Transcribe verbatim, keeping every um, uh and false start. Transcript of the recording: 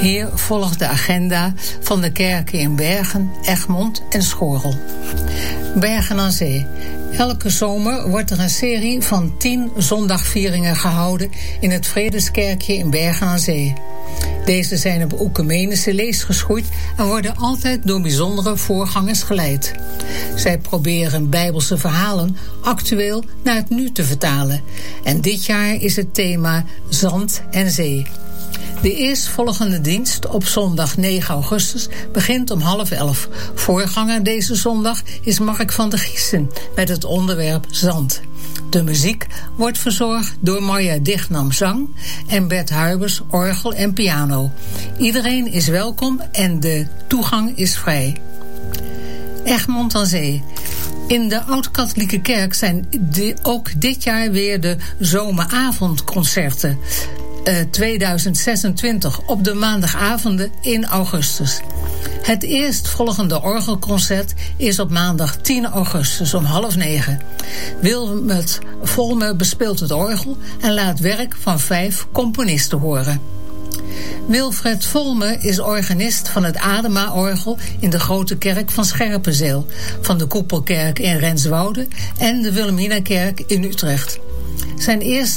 Hier volgt de agenda van de kerken in Bergen, Egmond en Schorel. Bergen aan Zee. Elke zomer wordt er een serie van tien zondagvieringen gehouden in het Vredeskerkje in Bergen aan Zee. Deze zijn op oecumenische leest geschoeid en worden altijd door bijzondere voorgangers geleid. Zij proberen Bijbelse verhalen actueel naar het nu te vertalen. En dit jaar is het thema Zand en Zee. De eerstvolgende dienst op zondag negen augustus begint om half elf. Voorganger deze zondag is Mark van der Giessen met het onderwerp Zand. De muziek wordt verzorgd door Marja Dignam zang en Bert Huibers orgel en piano. Iedereen is welkom en de toegang is vrij. Egmond aan Zee. In de Oud-Katholieke Kerk zijn de, ook dit jaar weer de zomeravondconcerten. Uh, tweeduizend zesentwintig op de maandagavonden in augustus. Het eerstvolgende orgelconcert is op maandag tien augustus om half negen. Wilmet Volme bespeelt het orgel en laat werk van vijf componisten horen. Wilfred Volme is organist van het Adema-orgel in de Grote Kerk van Scherpenzeel, van de Koepelkerk in Renswoude en de Wilhelminakerk in Utrecht. Zijn eerste